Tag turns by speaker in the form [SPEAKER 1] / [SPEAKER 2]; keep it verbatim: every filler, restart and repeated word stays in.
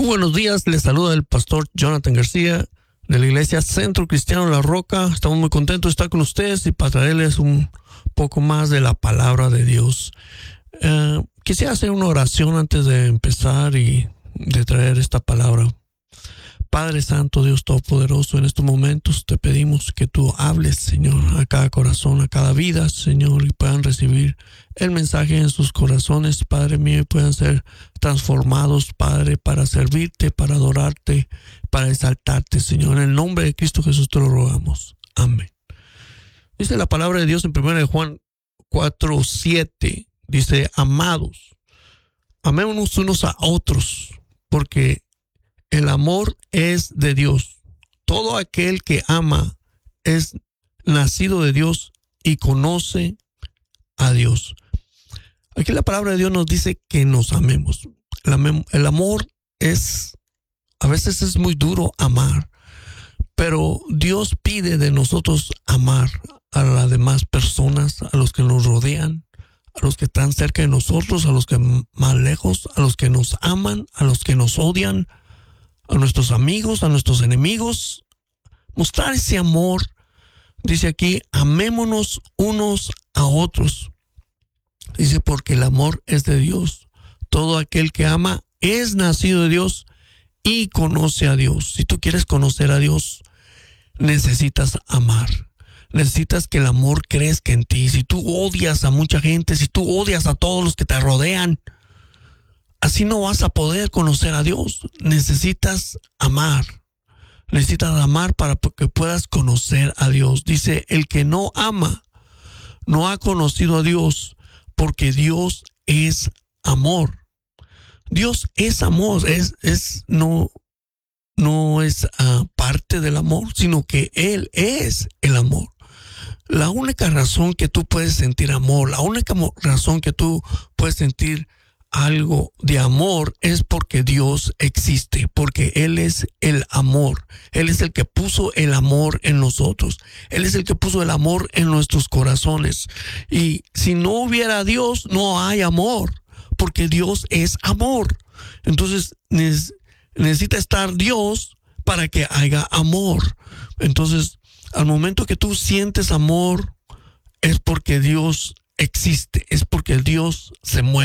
[SPEAKER 1] Muy buenos días, les saluda el pastor Jonathan García de la iglesia Centro Cristiano La Roca. Estamos muy contentos de estar con ustedes y para traerles un poco más de la palabra de Dios. Uh, quisiera hacer una oración antes de empezar y de traer esta palabra. Padre Santo, Dios Todopoderoso, en estos momentos te pedimos que tú hables, Señor, a cada corazón, a cada vida, Señor, y puedan recibir el mensaje en sus corazones, Padre mío, y puedan ser transformados, Padre, para servirte, para adorarte, para exaltarte, Señor. En el nombre de Cristo Jesús te lo rogamos. Amén. Dice la palabra de Dios en primera de Juan cuatro, siete. Dice, amados, amémonos unos a otros, porque el amor es de Dios. Todo aquel que ama es nacido de Dios y conoce a Dios. Aquí la palabra de Dios nos dice que nos amemos. El amor es, a veces es muy duro amar, pero Dios pide de nosotros amar a las demás personas, a los que nos rodean, a los que están cerca de nosotros, a los que más lejos, a los que nos aman, a los que nos odian, a nuestros amigos, a nuestros enemigos. Mostrar ese amor. Dice aquí, amémonos unos a otros. Dice, porque el amor es de Dios. Todo aquel que ama es nacido de Dios y conoce a Dios. Si tú quieres conocer a Dios, necesitas amar. Necesitas que el amor crezca en ti. Si tú odias a mucha gente, si tú odias a todos los que te rodean, así no vas a poder conocer a Dios. Necesitas amar. Necesitas amar para que puedas conocer a Dios. Dice, el que no ama no ha conocido a Dios, porque Dios es amor. Dios es amor. Es, es, no, no es uh, parte del amor, sino que Él es el amor. La única razón que tú puedes sentir amor, la única razón que tú puedes sentir algo de amor es porque Dios existe, porque Él es el amor. Él es el que puso el amor en nosotros. Él es el que puso el amor en nuestros corazones. Y si no hubiera Dios, no hay amor, porque Dios es amor. Entonces necesita estar Dios para que haya amor. Entonces, al momento que tú sientes amor, es porque Dios existe, es porque Dios se mueve.